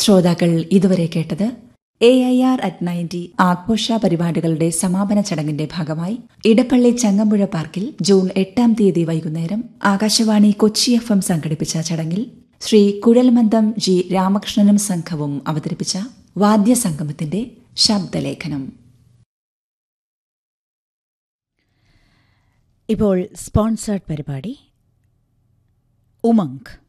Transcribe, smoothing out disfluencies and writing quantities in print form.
ശ്രോതാക്കൾ ഇതുവരെ കേട്ടത് AIR at 90 ആഘോഷ പരിപാടികളുടെ സമാപന ചടങ്ങിന്റെ ഭാഗമായി ഇടപ്പള്ളി ചങ്ങമ്പുഴ പാർക്കിൽ ജൂൺ 8 വൈകുന്നേരം ആകാശവാണി കൊച്ചി FM സംഘടിപ്പിച്ച ചടങ്ങിൽ ശ്രീ കുഴൽമന്ദം G. രാമകൃഷ്ണനും സംഘവും അവതരിപ്പിച്ച വാദ്യസംഗമത്തിന്റെ ശബ്ദലേഖനം. ഇപ്പോൾ സ്പോൺസേർഡ് പരിപാടി ഉമംഗ്.